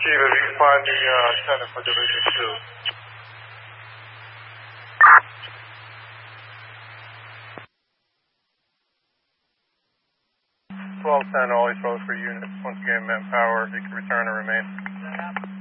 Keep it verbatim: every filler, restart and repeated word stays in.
Chief, if you can find the uh, center for Division two. twelve ten, all these roles for units. Once again, manpower, you can return and remain.